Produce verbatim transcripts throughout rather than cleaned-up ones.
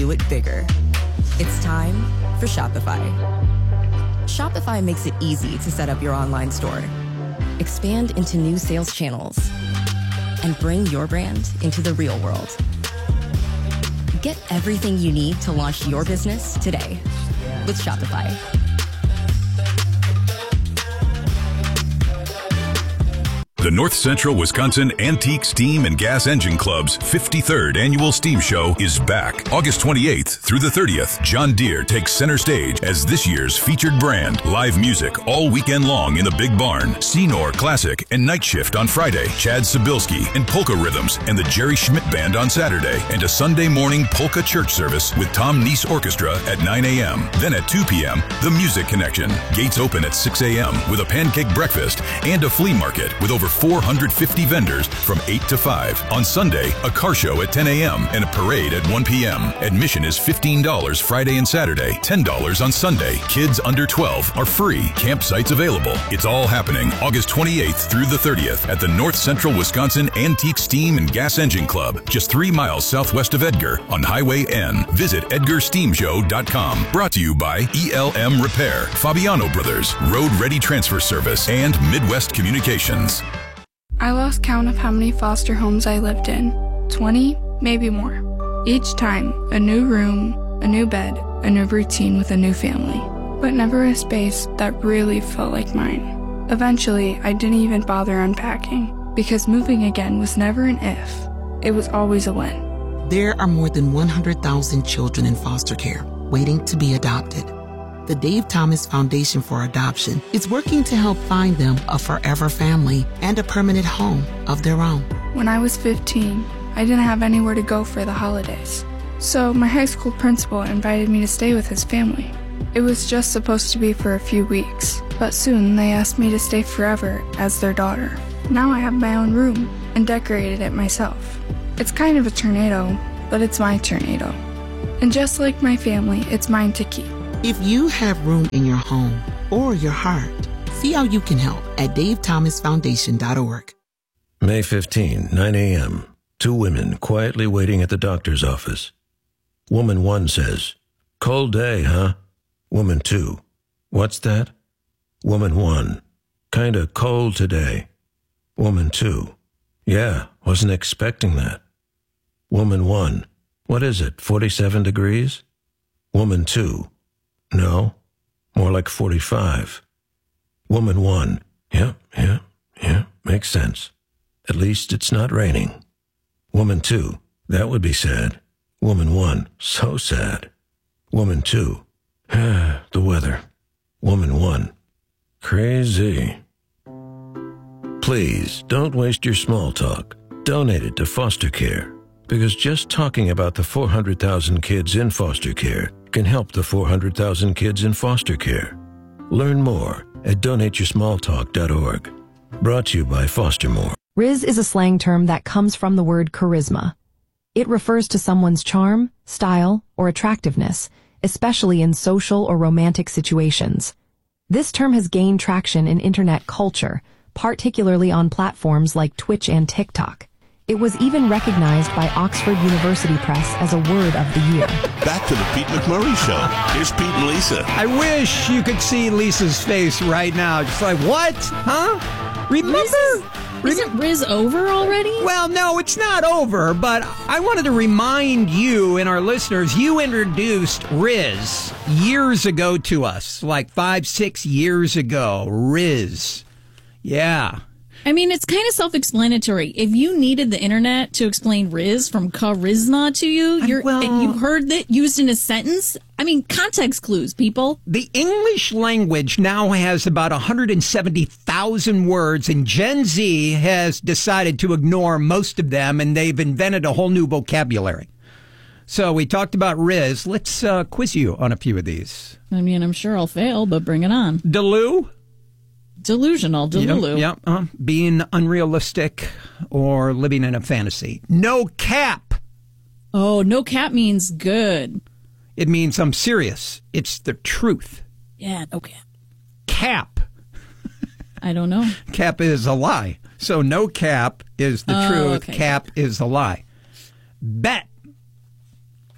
do it bigger. It's time for Shopify. Shopify makes it easy to set up your online store, expand into new sales channels, and bring your brand into the real world. Get everything you need to launch your business today with Shopify. The North Central Wisconsin Antique Steam and Gas Engine Club's fifty-third Annual Steam Show is back. August twenty-eighth through the thirtieth, John Deere takes center stage as this year's featured brand. Live music all weekend long in the Big Barn. Senor Classic and Night Shift on Friday. Chad Sobilski and Polka Rhythms and the Jerry Schmidt Band on Saturday. And a Sunday morning polka church service with Tom Neese Orchestra at nine a.m. Then at two p.m., The Music Connection. Gates open at six a.m. with a pancake breakfast and a flea market with over four hundred fifty vendors from eight to five. On Sunday, a car show at ten a.m. and a parade at one p.m. Admission is fifteen dollars Friday and Saturday, ten dollars on Sunday. Kids under twelve are free. Campsites available. It's all happening August twenty-eighth through the thirtieth at the North Central Wisconsin Antique Steam and Gas Engine Club, just three miles southwest of Edgar on Highway N. Visit edgar steam show dot com. Brought to you by E L M Repair, Fabiano Brothers, Road Ready Transfer Service, and Midwest Communications. I lost count of how many foster homes I lived in. twenty, maybe more. Each time, a new room, a new bed, a new routine with a new family. But never a space that really felt like mine. Eventually, I didn't even bother unpacking, because moving again was never an if. It was always a when. There are more than one hundred thousand children in foster care waiting to be adopted. The Dave Thomas Foundation for Adoption is working to help find them a forever family and a permanent home of their own. When I was fifteen, I didn't have anywhere to go for the holidays. So my high school principal invited me to stay with his family. It was just supposed to be for a few weeks, but soon they asked me to stay forever as their daughter. Now I have my own room and decorated it myself. It's kind of a tornado, but it's my tornado. And just like my family, it's mine to keep. If you have room in your home or your heart, see how you can help at dave thomas foundation dot org. May fifteenth, nine a.m. Two women quietly waiting at the doctor's office. Woman one says, "Cold day, huh?" Woman two, "What's that?" Woman one, "Kinda cold today." Woman two, "Yeah, wasn't expecting that." Woman one, "What is it, forty-seven degrees?" Woman two, "No, more like forty-five. Woman one, "Yeah, yeah, yeah, makes sense. At least it's not raining." Woman two, "That would be sad." Woman one, "So sad." Woman two, "Ah, the weather." Woman one, "Crazy." Please, don't waste your small talk. Donate it to foster care, because just talking about the four hundred thousand kids in foster care can help the four hundred thousand kids in foster care. Learn more at donate your small talk dot org. Brought to you by Fostermore. Riz is a slang term that comes from the word charisma. It refers to someone's charm, style, or attractiveness, especially in social or romantic situations. This term has gained traction in internet culture, particularly on platforms like Twitch and TikTok. It was even recognized by Oxford University Press as a word of the year. Back to the Pete McMurray Show. Here's Pete and Lisa. I wish you could see Lisa's face right now. Just like, what? Huh? Remember? Liz, isn't Riz over already? Well, no, it's not over, but I wanted to remind you and our listeners, you introduced Riz years ago to us, like five, six years ago. Riz. Yeah. I mean, it's kind of self-explanatory. If you needed the internet to explain Riz from charisma to you, you're, well, and you heard that used in a sentence, I mean, context clues, people. The English language now has about one hundred seventy thousand words, and Gen Z has decided to ignore most of them, and they've invented a whole new vocabulary. So we talked about Riz. Let's uh, quiz you on a few of these. I mean, I'm sure I'll fail, but bring it on. Delu? Delusional, delulu. Yep, yep. Uh, being unrealistic or living in a fantasy. No cap. Oh, no cap means good. It means I'm serious. It's the truth. Yeah, no cap. Cap. I don't know. Cap is a lie. So no cap is the oh, truth. Okay. Cap is a lie. Bet.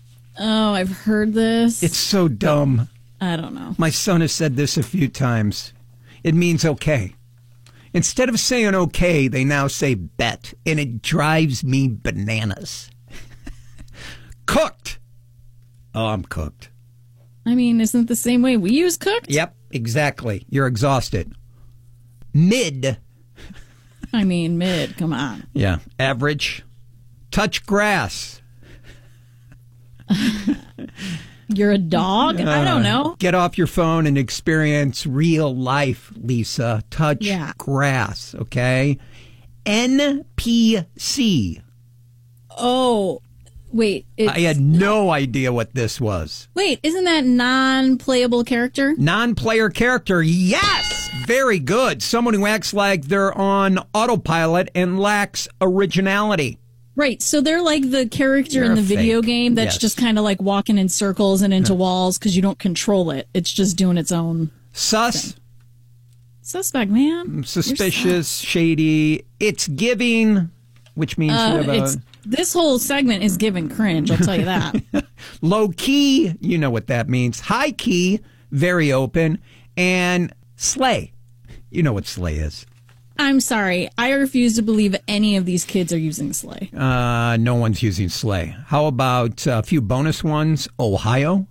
Oh, I've heard this. It's so dumb. I don't know. My son has said this a few times. It means okay. Instead of saying okay, they now say bet, and it drives me bananas. Cooked. Oh, I'm cooked. I mean, isn't it the same way we use cooked? Yep, exactly. You're exhausted. Mid. I mean, mid, come on. Yeah, average. Touch grass. You're a dog? Uh, I don't know. Get off your phone and experience real life, Lisa. Touch yeah. grass, okay? N P C. Oh, wait. I had no idea what this was. Wait, isn't that non-playable character? Non-player character, yes! Very good. Someone who acts like they're on autopilot and lacks originality. Right, so they're like the character You're in the video fake. game that's yes. just kind of like walking in circles and into yeah. walls because you don't control it. It's just doing its own Sus. thing. Suspect, man. Suspicious, shady. It's giving, which means uh, you have a... It's, this whole segment is giving cringe, I'll tell you that. Low key, you know what that means. High key, very open. And slay. You know what slay is. I'm sorry. I refuse to believe any of these kids are using Slay. Uh, no one's using Slay. How about a few bonus ones? Ohio,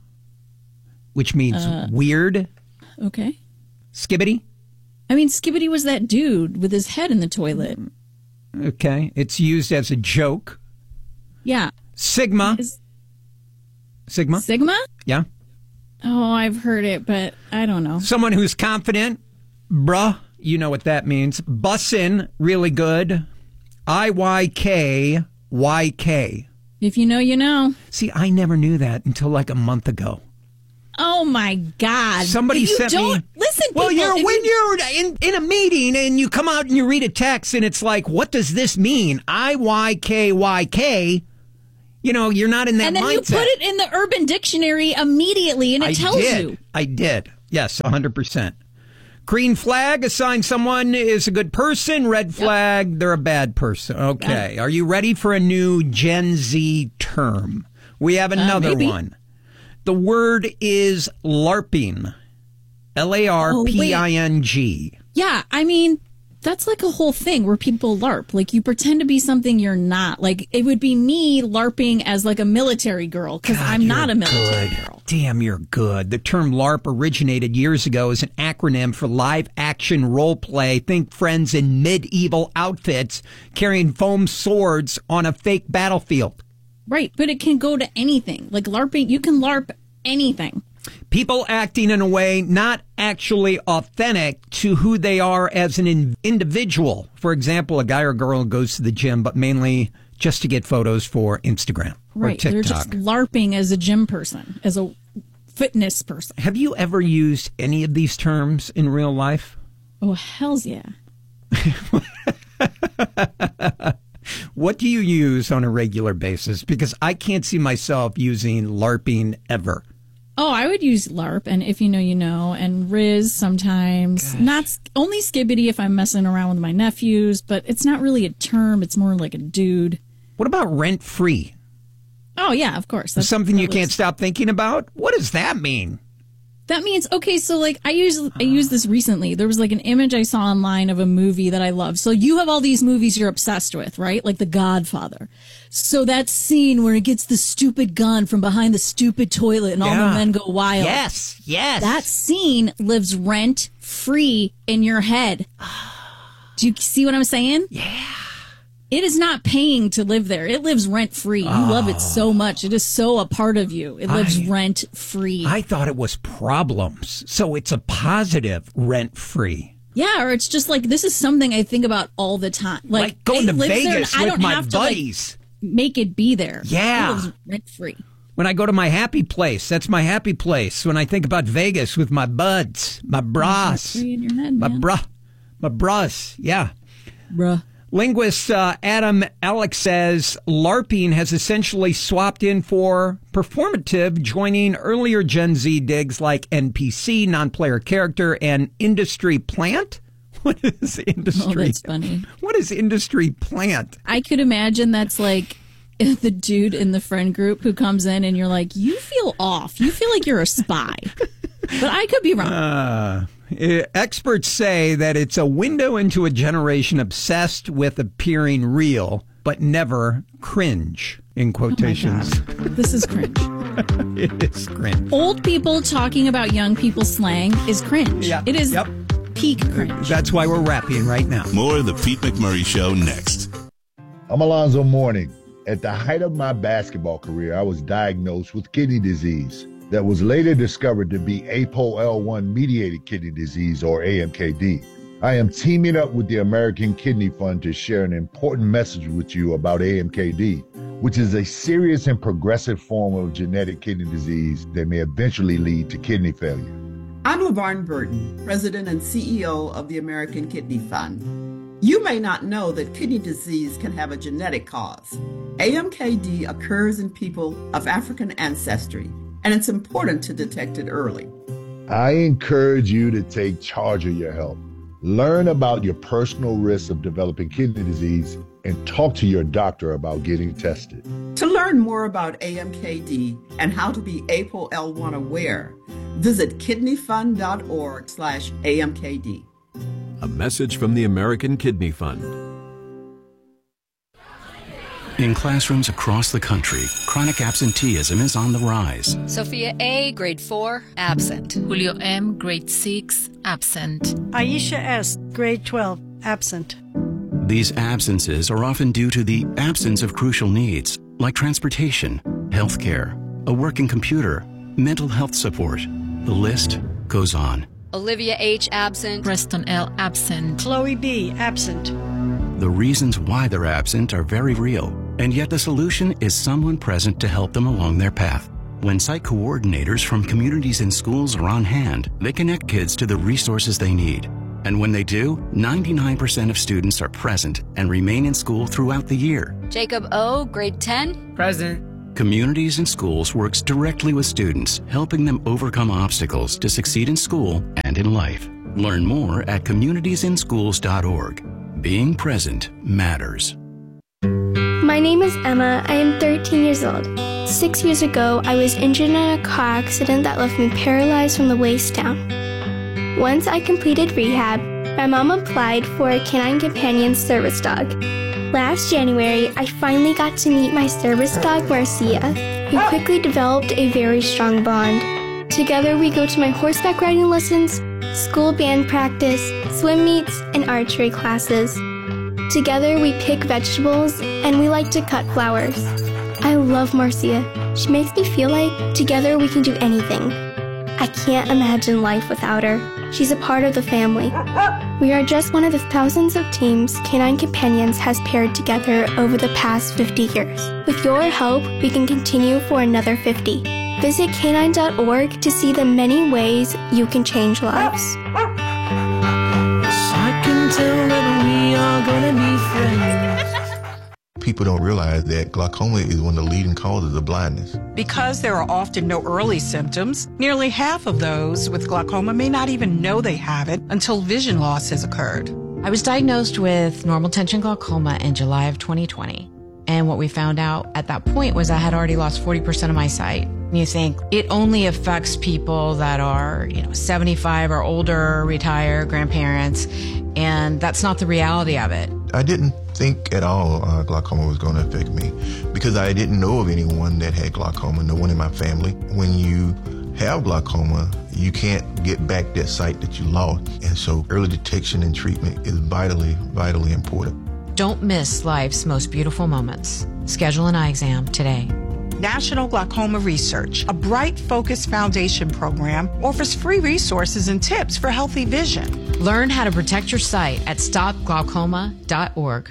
which means uh, weird. Okay. Skibbity. I mean, Skibbity was that dude with his head in the toilet. Okay. It's used as a joke. Yeah. Sigma. Is, Sigma? Sigma? Yeah. Oh, I've heard it, but I don't know. Someone who's confident. Bruh. You know what that means. Bussin', really good. I Y K Y K. If you know, you know. See, I never knew that until like a month ago. Oh, my God. Somebody if you sent don't, me... Listen, Well, people, you're, when you, you're in, in a meeting and you come out and you read a text and it's like, what does this mean? I Y K Y K. You know, you're not in that mindset. And then mindset. you put it in the Urban Dictionary immediately and it I tells did. you. I did. Yes, one hundred percent. Green flag, assign someone is a good person. Red flag, yep. They're a bad person. Okay. Are you ready for a new Gen Z term? We have another uh, one. The word is LARPing. L A R P I N G. Oh, yeah, I mean, that's like a whole thing where people LARP. Like, you pretend to be something you're not. Like, it would be me LARPing as, like, a military girl, because I'm not a military good. girl. Damn, you're good. The term LARP originated years ago as an acronym for live action role play. Think friends in medieval outfits carrying foam swords on a fake battlefield. Right, but it can go to anything. Like, LARPing, you can LARP anything. People acting in a way not actually authentic to who they are as an in- individual. For example, a guy or girl goes to the gym, but mainly just to get photos for Instagram right. or TikTok. They're just LARPing as a gym person, as a fitness person. Have you ever used any of these terms in real life? Oh, hells yeah. What do you use on a regular basis? Because I can't see myself using LARPing ever. Oh, I would use LARP, and if you know, you know, and Riz sometimes. Gosh. Not only Skibbity if I'm messing around with my nephews, but it's not really a term. It's more like a dude. What about rent-free? Oh, yeah, of course. That's something you can't stop thinking about? What does that mean? That means, okay, so like I used, I used this recently. There was like an image I saw online of a movie that I love. So you have all these movies you're obsessed with, right? Like The Godfather. So that scene where it gets the stupid gun from behind the stupid toilet and all yeah. the men go wild. Yes, yes. That scene lives rent free in your head. Do you see what I'm saying? Yeah. It is not paying to live there. It lives rent free. You oh. love it so much. It is so a part of you. It lives I, rent free. I thought it was problems. So it's a positive rent free. Yeah, or it's just like, this is something I think about all the time. Like, like going to Vegas with my have buddies. To, like, make it be there. Yeah. It lives rent free. When I go to my happy place, that's my happy place. When I think about Vegas with my buds, my bras. In your head, my man. bra, my bras. Yeah. Bruh. Linguist uh, Adam Alex says LARPing has essentially swapped in for performative, joining earlier Gen Z digs like N P C, non-player character, and industry plant. What is industry? Oh, that's funny. What is industry plant? I could imagine that's like the dude in the friend group who comes in and you're like, you feel off. You feel like you're a spy. But I could be wrong. Uh, experts say that it's a window into a generation obsessed with appearing real, but never cringe, in quotations. Oh my God. This is cringe. It is cringe. Old people talking about young people slang is cringe. Yeah. It is yep. peak cringe. That's why we're rapping right now. More of the Pete McMurray Show next. I'm Alonzo Mourning. At the height of my basketball career, I was diagnosed with kidney disease that was later discovered to be A P O L one mediated kidney disease, or A M K D. I am teaming up with the American Kidney Fund to share an important message with you about A M K D, which is a serious and progressive form of genetic kidney disease that may eventually lead to kidney failure. I'm LaVarn Burton, President and C E O of the American Kidney Fund. You may not know that kidney disease can have a genetic cause. A M K D occurs in people of African ancestry, and it's important to detect it early. I encourage you to take charge of your health. Learn about your personal risks of developing kidney disease and talk to your doctor about getting tested. To learn more about A M K D and how to be A P O L one aware, visit kidneyfund.org slash AMKD. A message from the American Kidney Fund. In classrooms across the country, chronic absenteeism is on the rise. Sophia A., grade four, absent. Julio M., grade six, absent. Aisha S., grade twelve, absent. These absences are often due to the absence of crucial needs, like transportation, health care, a working computer, mental health support. The list goes on. Olivia H., absent. Preston L., absent. Chloe B., absent. The reasons why they're absent are very real, and yet the solution is someone present to help them along their path. When site coordinators from communities and schools are on hand, they connect kids to the resources they need. And when they do, ninety-nine percent of students are present and remain in school throughout the year. Jacob O., grade ten. Present. Communities and Schools works directly with students, helping them overcome obstacles to succeed in school and in life. Learn more at communities in schools dot org. Being present matters. My name is Emma. I am thirteen years old. Six years ago, I was injured in a car accident that left me paralyzed from the waist down. Once I completed rehab, my mom applied for a Canine Companion service dog. Last January, I finally got to meet my service dog, Marcia, who quickly developed a very strong bond. Together, we go to my horseback riding lessons, school band practice, swim meets, and archery classes. Together, we pick vegetables, and we like to cut flowers. I love Marcia. She makes me feel like together we can do anything. I can't imagine life without her. She's a part of the family. We are just one of the thousands of teams Canine Companions has paired together over the past fifty years. With your help, we can continue for another fifty. Visit canine dot org to see the many ways you can change lives. I can tell that we are gonna be friends. People don't realize that glaucoma is one of the leading causes of blindness. Because there are often no early symptoms, nearly half of those with glaucoma may not even know they have it until vision loss has occurred. I was diagnosed with normal tension glaucoma in July of twenty twenty. And what we found out at that point was I had already lost forty percent of my sight. And you think it only affects people that are, you know, seventy-five or older, retired, grandparents, and that's not the reality of it. I didn't think at all uh, glaucoma was going to affect me because I didn't know of anyone that had glaucoma, no one in my family. When you have glaucoma, you can't get back that sight that you lost. And so early detection and treatment is vitally, vitally important. Don't miss life's most beautiful moments. Schedule an eye exam today. National Glaucoma Research, a Bright Focus Foundation program, offers free resources and tips for healthy vision. Learn how to protect your sight at stop glaucoma dot org.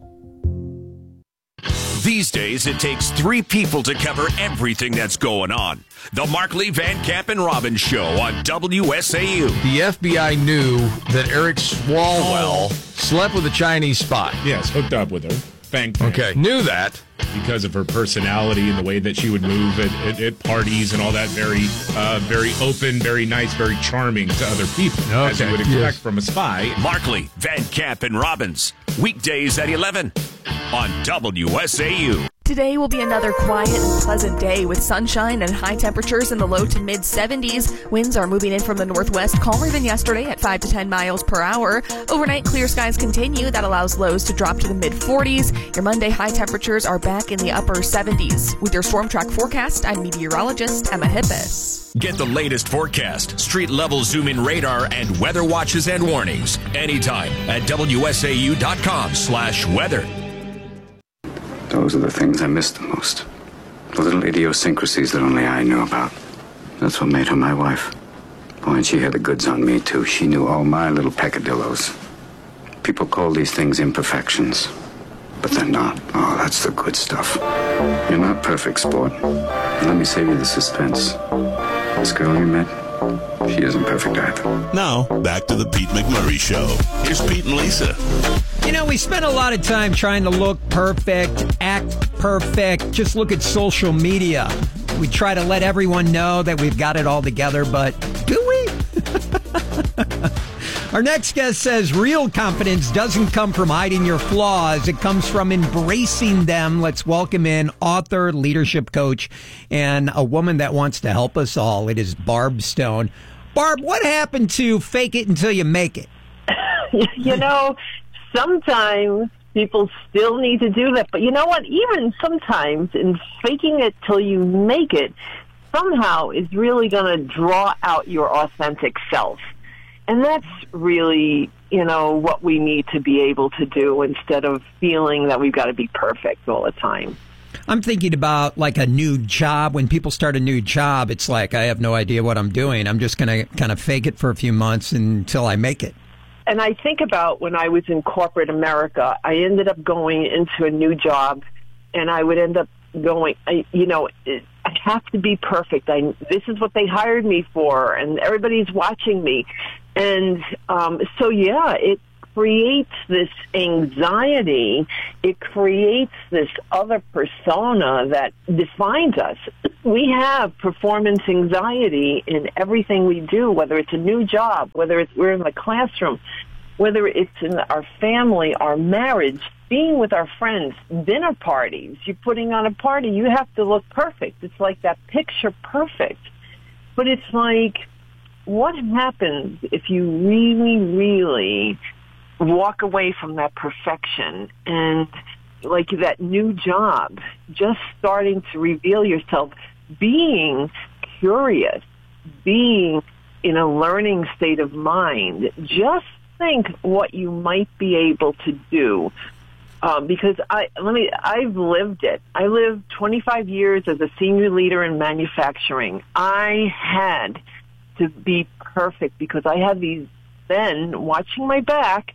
These days, it takes three people to cover everything that's going on. The Markley, Van Camp, and Robbins Show on W S A U. The F B I knew that Eric Swalwell oh. slept with a Chinese spy. Yes, hooked up with her. Bang, bang. Okay, knew that. Because of her personality and the way that she would move at, at, at parties and all that, very uh, very open, very nice, very charming to other people, okay. as you would expect yes. from a spy. Markley, Van Camp, and Robbins, weekdays at eleven on W S A U. Today will be another quiet and pleasant day with sunshine and high temperatures in the low to mid seventies. Winds are moving in from the northwest, calmer than yesterday at five to ten miles per hour. Overnight, clear skies continue. That allows lows to drop to the mid forties. Your Monday high temperatures are back in the upper seventies. With your Storm Track forecast, I'm meteorologist Emma Hippis. Get the latest forecast, street-level zoom-in radar, and weather watches and warnings anytime at W S A U dot com slash weather. Those are the things I miss the most. The little idiosyncrasies that only I knew about. That's what made her my wife. Boy, and she had the goods on me, too. She knew all my little peccadillos. People call these things imperfections. But they're not. Oh, that's the good stuff. You're not perfect, sport. Let me save you the suspense. This girl you met, she isn't perfect either. Now, back to the Pete McMurray Show. Here's Pete and Lisa. You know, we spend a lot of time trying to look perfect, act perfect, just look at social media. We try to let everyone know that we've got it all together, but do we? Our next guest says real confidence doesn't come from hiding your flaws. It comes from embracing them. Let's welcome in author, leadership coach, and a woman that wants to help us all. It is Barb Stone. Barb, what happened to fake it until you make it? You know, sometimes people still need to do that. But you know what? Even sometimes in faking it till you make it somehow is really going to draw out your authentic self. And that's really, you know, what we need to be able to do instead of feeling that we've got to be perfect all the time. I'm thinking about like a new job. When people start a new job, it's like, I have no idea what I'm doing. I'm just going to kind of fake it for a few months until I make it. And I think about when I was in corporate America, I ended up going into a new job, and I would end up going, I, you know, I have to be perfect. I, this is what they hired me for, and everybody's watching me. And um, so, yeah, it creates this anxiety. It creates this other persona that defines us. We have performance anxiety in everything we do, whether it's a new job, whether it's we're in the classroom, whether it's in our family, our marriage, being with our friends, dinner parties. You're putting on a party. You have to look perfect. It's like that picture perfect. But it's like, what happens if you really, really walk away from that perfection and like that new job, just starting to reveal yourself, being curious, being in a learning state of mind? Just think what you might be able to do. Um, because I let me, I've lived it. I lived twenty-five years as a senior leader in manufacturing. I had to be perfect because I had these men watching my back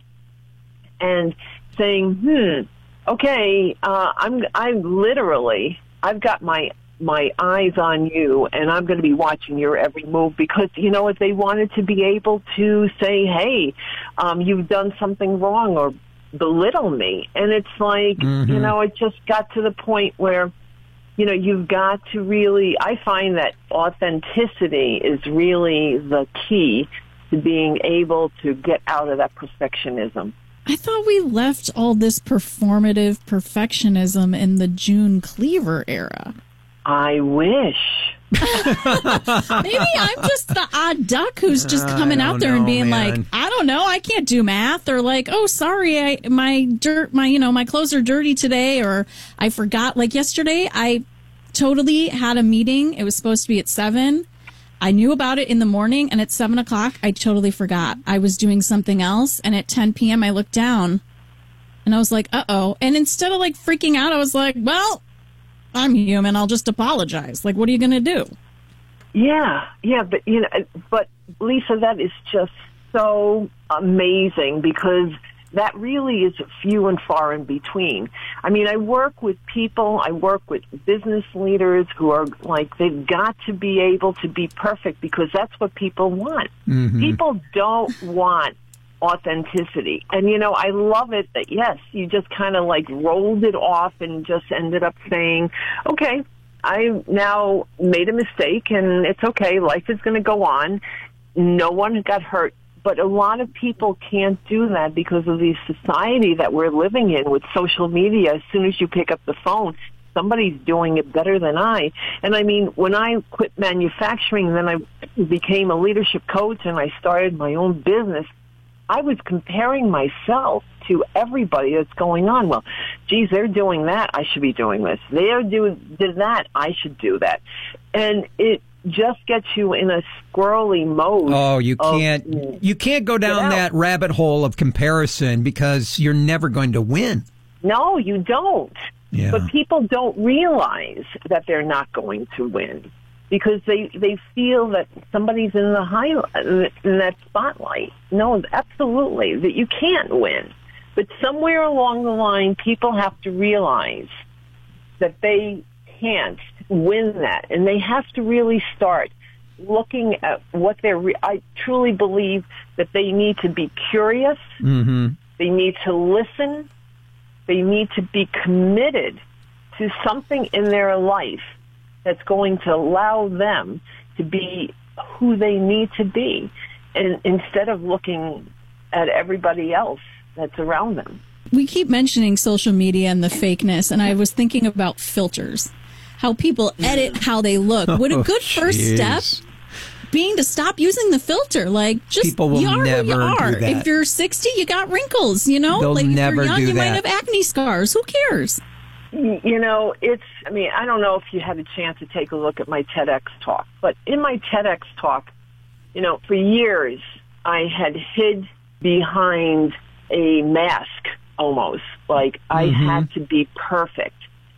and saying, "Hmm, okay, uh, I'm, I'm literally, I've got my my eyes on you, and I'm going to be watching your every move," because you know what, they wanted to be able to say, "Hey, um, you've done something wrong," or belittle me. And it's like, mm-hmm. you know, it just got to the point where, you know, you've got to really, I find that authenticity is really the key to being able to get out of that perfectionism. I thought we left all this performative perfectionism in the June Cleaver era. I wish. Maybe I'm just the odd duck who's just coming out there know, and being man. like, I don't know, I can't do math, or like, oh, sorry, I, my dirt, my you know, my clothes are dirty today, or I forgot. Like yesterday, I totally had a meeting. It was supposed to be at seven. I knew about it in the morning, and at seven o'clock, I totally forgot. I was doing something else, and at ten p.m., I looked down, and I was like, uh-oh. And instead of like freaking out, I was like, well, I'm human. I'll just apologize. Like, what are you going to do? Yeah, yeah, but you know, but Lisa, that is just so amazing because that really is few and far in between. I mean, I work with people, I work with business leaders who are like, they've got to be able to be perfect because that's what people want. Mm-hmm. People don't want authenticity. And, you know, I love it that, yes, you just kind of like rolled it off and just ended up saying, okay, I now made a mistake and it's okay. Life is going to go on. No one got hurt. But a lot of people can't do that because of the society that we're living in with social media. As soon as you pick up the phone, somebody's doing it better than I. And I mean, when I quit manufacturing, then I became a leadership coach and I started my own business, I was comparing myself to everybody that's going on. Well, geez, they're doing that, I should be doing this. They're doing did that, I should do that. And it just gets you in a squirrely mode. Oh, you can't of, you can't go down that rabbit hole of comparison because you're never going to win. No, you don't. Yeah. But people don't realize that they're not going to win because they they feel that somebody's in the highlight, in that spotlight. No, absolutely, that you can't win. But somewhere along the line, people have to realize that they can't win that, and they have to really start looking at what they're. Re- I truly believe that they need to be curious. Mm-hmm. They need to listen. They need to be committed to something in their life that's going to allow them to be who they need to be, and instead of looking at everybody else that's around them. We keep mentioning social media and the fakeness, and I was thinking about filters, how people edit how they look. Would a good Oh, first geez. step being to stop using the filter? Like, just People will you are never who you are. do that. If you're sixty, you got wrinkles, you know? They'll like, if never you're young, do you might that. have acne scars. Who cares? You know, it's, I mean, I don't know if you had a chance to take a look at my TEDx talk, but in my TEDx talk, you know, for years I had hid behind a mask almost. Like, I Mhm. had to be perfect.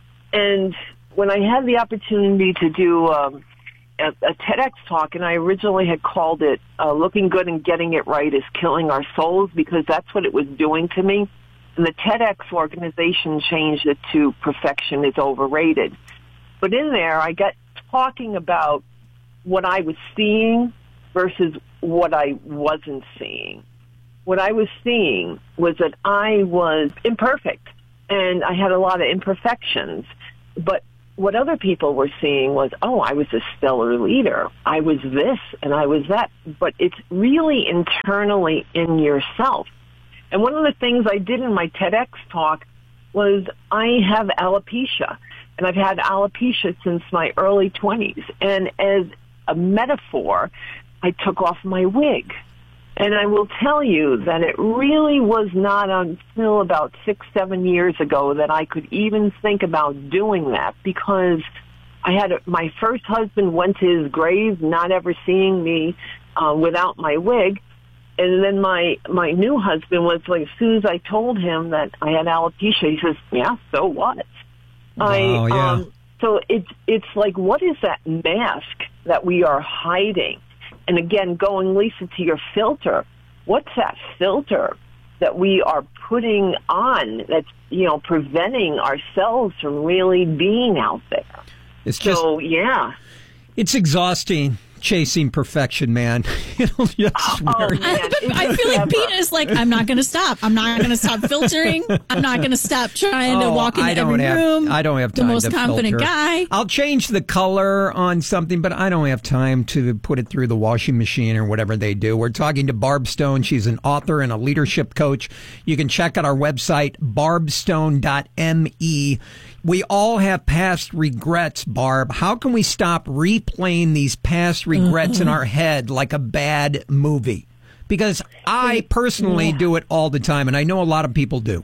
And when I had the opportunity to do um, a, a TEDx talk, and I originally had called it uh, Looking Good and Getting It Right is Killing Our Souls, because that's what it was doing to me. And the TEDx organization changed it to Perfection is Overrated. But in there, I got talking about what I was seeing versus what I wasn't seeing. What I was seeing was that I was imperfect, and I had a lot of imperfections. But what other people were seeing was, oh, I was a stellar leader. I was this, and I was that. But it's really internally in yourself. And one of the things I did in my TEDx talk was I have alopecia, and I've had alopecia since my early twenties. And as a metaphor, I took off my wig. And I will tell you that it really was not until about six, seven years ago that I could even think about doing that, because I had a, my first husband went to his grave not ever seeing me uh, without my wig. And then my, my new husband was like, as soon as I told him that I had alopecia, he says, yeah, so what? I, Oh, yeah. um, so it's, it's like, what is that mask that we are hiding? And again, going, Lisa, to your filter, what's that filter that we are putting on that's, you know, preventing ourselves from really being out there? It's just, so, yeah. It's exhausting chasing perfection, man. It'll just Oh, wear- man. I feel like Pete is like, I'm not going to stop. I'm not going to stop filtering. I'm not going to stop trying to Oh, walk into I don't every have, room. I don't have The time most to confident filter. guy. I'll change the color on something, but I don't have time to put it through the washing machine or whatever they do. We're talking to Barb Stone. She's an author and a leadership coach. You can check out our website, barb stone dot m e. We all have past regrets, Barb. How can we stop replaying these past regrets in our head like a bad movie? Because I personally Yeah. do it all the time, and I know a lot of people do.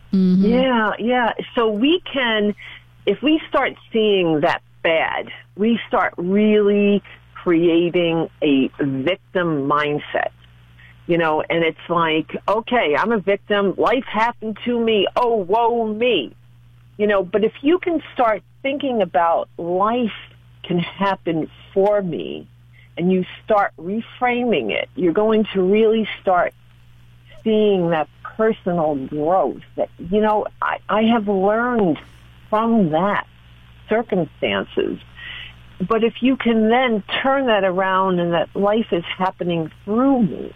Yeah, yeah. So we can, if we start seeing that bad, we start really creating a victim mindset. You know, and it's like, okay, I'm a victim. Life happened to me. Oh, woe me. You know, but if you can start thinking about life can happen for me, and you start reframing it, you're going to really start seeing that personal growth that, you know, I, I have learned from that circumstances. But if you can then turn that around and that life is happening through me,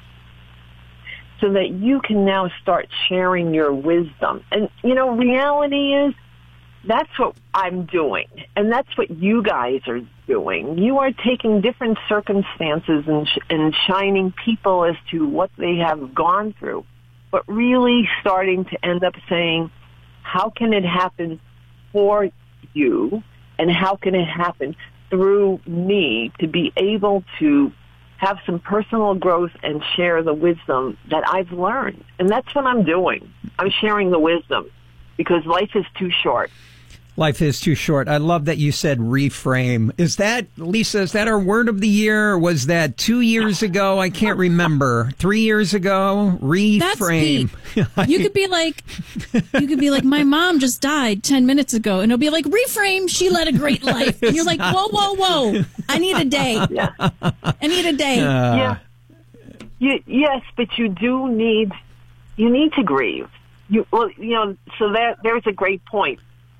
so that you can now start sharing your wisdom. And, you know, reality is, that's what I'm doing, and that's what you guys are doing. You are taking different circumstances and, sh- and shining people as to what they have gone through, but really starting to end up saying, how can it happen for you, and how can it happen through me to be able to have some personal growth and share the wisdom that I've learned. And that's what I'm doing. I'm sharing the wisdom because life is too short. Life is too short. I love that you said reframe. Is that, Lisa, is that our word of the year? Or was that two years ago? I can't remember. Three years ago? Reframe. That's you could be like, you could be like, my mom just died ten minutes ago. And it'll be like, reframe, she led a great life. And you're like, whoa, whoa, whoa. I need a day. Yeah. I need a day. Uh, yeah. You, yes, but you do need, you need to grieve. You, well, you know, so there, there's a great point.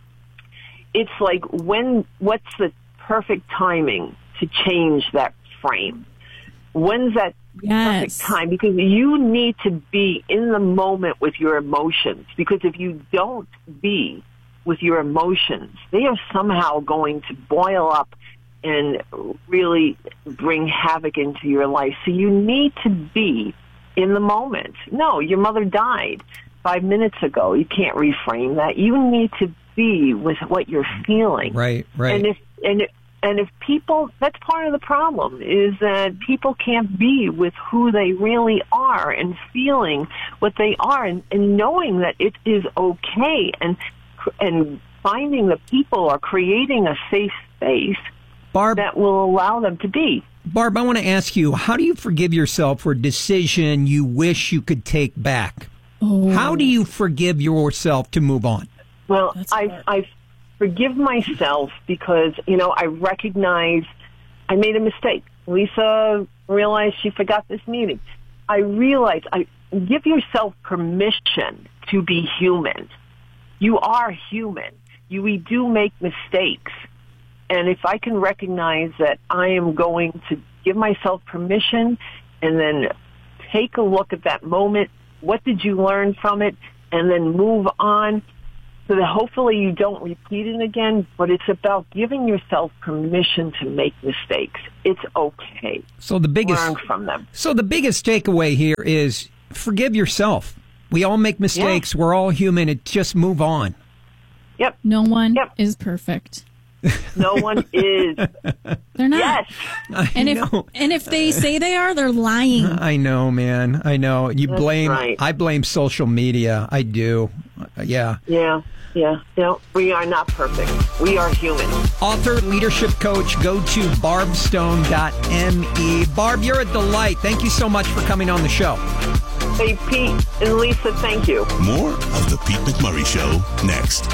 It's like when, what's the perfect timing to change that frame? When's that yes. perfect time? Because you need to be in the moment with your emotions. Because if you don't be with your emotions, they are somehow going to boil up and really bring havoc into your life. So you need to be in the moment. No, your mother died five minutes ago. You can't reframe that. You need to be with what you're feeling. Right, right. And if and and if people, that's part of the problem, is that people can't be with who they really are and feeling what they are and, and knowing that it is okay and and finding the people or creating a safe space Barb, that will allow them to be. Barb, I want to ask you, how do you forgive yourself for a decision you wish you could take back? Oh. How do you forgive yourself to move on? Well, I I forgive myself because, you know, I recognize I made a mistake. Lisa realized she forgot this meeting. I realize, I give yourself permission to be human. You are human. You, we do make mistakes. And if I can recognize that I am going to give myself permission and then take a look at that moment, what did you learn from it, and then move on, so that hopefully you don't repeat it again, but it's about giving yourself permission to make mistakes. It's okay. So the biggest learn from them. So the biggest takeaway here is forgive yourself. We all make mistakes. Yeah. We're all human. It just move on. Yep. No one yep. is perfect. No one is. They're not. Yes. I and if know. and if they say they are, they're lying. I know, man. I know. You That's blame. right. I blame social media. I do. Yeah. Yeah. Yeah. No, we are not perfect. We are human. Author, leadership coach. Go to barb stone dot m e. Barb, you're a delight. Thank you so much for coming on the show. Hey, Pete and Lisa, thank you. More of the Pete McMurray Show next.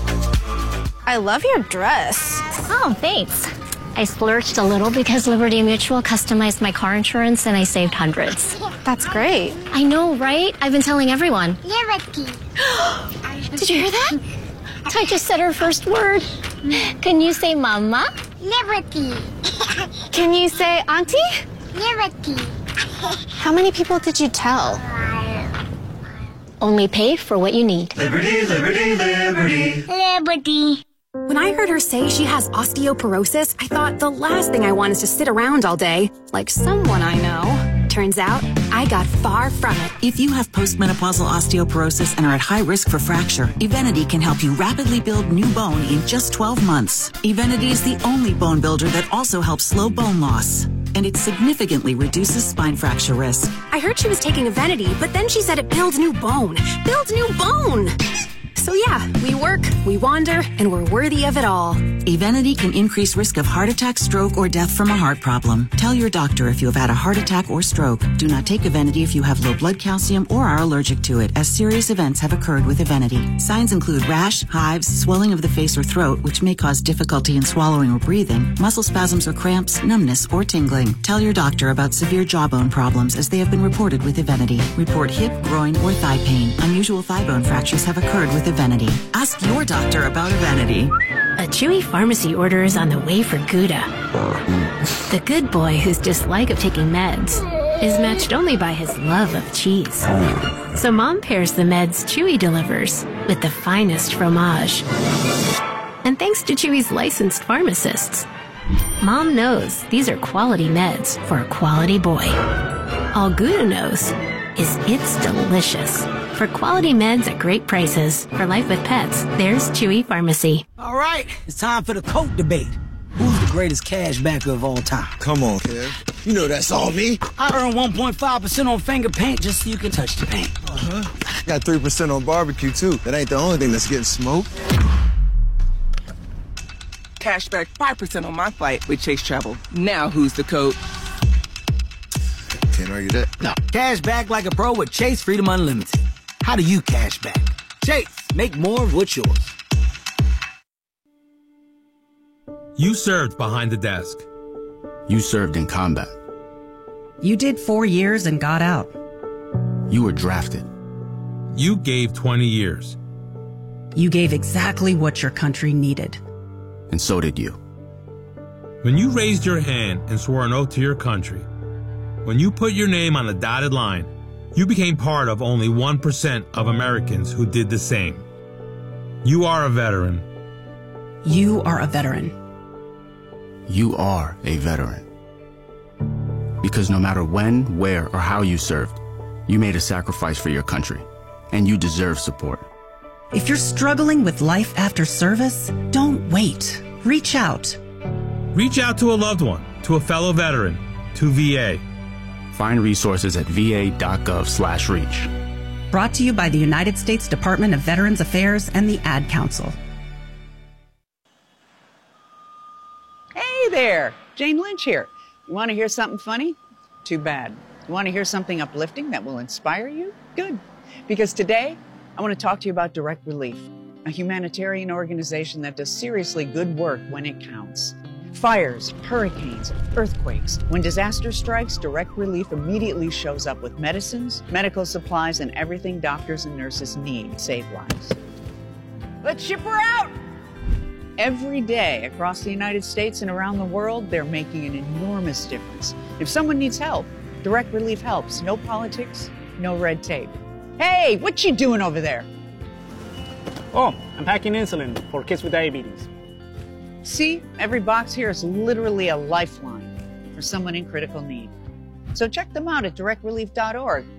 I love your dress. Oh, thanks. I splurged a little because Liberty Mutual customized my car insurance and I saved hundreds. That's great. I know, right? I've been telling everyone. Liberty. Did you hear that? I just said her first word. Can you say mama? Liberty. Can you say auntie? Liberty. How many people did you tell? Only pay for what you need. Liberty, liberty, liberty. Liberty. When I heard her say she has osteoporosis, I thought the last thing I want is to sit around all day, like someone I know. Turns out, I got far from it. If you have postmenopausal osteoporosis and are at high risk for fracture, Evenity can help you rapidly build new bone in just twelve months. Evenity is the only bone builder that also helps slow bone loss. And it significantly reduces spine fracture risk. I heard she was taking Evenity, but then she said it builds new bone. Builds new bone! So yeah, we work, we wander, and we're worthy of it all. Evenity can increase risk of heart attack, stroke, or death from a heart problem. Tell your doctor if you have had a heart attack or stroke. Do not take Evenity if you have low blood calcium or are allergic to it, as serious events have occurred with Evenity. Signs include rash, hives, swelling of the face or throat, which may cause difficulty in swallowing or breathing, muscle spasms or cramps, numbness, or tingling. Tell your doctor about severe jawbone problems as they have been reported with Evenity. Report hip, groin, or thigh pain. Unusual thigh bone fractures have occurred with Evenity. Ask your doctor about Evenity. A Chewy pharmacy order is on the way for Gouda. The good boy whose dislike of taking meds is matched only by his love of cheese. So Mom pairs the meds Chewy delivers with the finest fromage. And thanks to Chewy's licensed pharmacists, Mom knows these are quality meds for a quality boy. All Gouda knows is it's delicious. For quality meds at great prices. For life with pets, there's Chewy Pharmacy. All right, it's time for the coat debate. Who's the greatest cash backer of all time? Come on, Kev. You know that's all me. I earn one point five percent on finger paint just so you can touch the paint. Uh-huh. Got three percent on barbecue, too. That ain't the only thing that's getting smoked. Cashback five percent on my flight with Chase Travel. Now who's the code? Can't argue that. No, cash back like a pro with Chase Freedom Unlimited. How do you cash back? Chase, make more of what's yours. You served behind the desk. You served in combat. You did four years and got out. You were drafted. You gave twenty years. You gave exactly what your country needed. And so did you. When you raised your hand and swore an oath to your country, when you put your name on a dotted line, you became part of only one percent of Americans who did the same. You are a veteran. You are a veteran. You are a veteran. Because no matter when, where, or how you served, you made a sacrifice for your country, and you deserve support. If you're struggling with life after service, don't wait. Reach out. Reach out to a loved one, to a fellow veteran, to V A. Find resources at va.gov slash reach. Brought to you by the United States Department of Veterans Affairs and the Ad Council. Hey there, Jane Lynch here. You want to hear something funny? Too bad. You want to hear something uplifting that will inspire you? Good. Because today, I want to talk to you about Direct Relief, a humanitarian organization that does seriously good work when it counts. Fires, hurricanes, earthquakes. When disaster strikes, Direct Relief immediately shows up with medicines, medical supplies, and everything doctors and nurses need to save lives. Let's ship her out! Every day across the United States and around the world, they're making an enormous difference. If someone needs help, Direct Relief helps. No politics, no red tape. Hey, what you doing over there? Oh, I'm packing insulin for kids with diabetes. See, every box here is literally a lifeline for someone in critical need. So check them out at direct relief dot org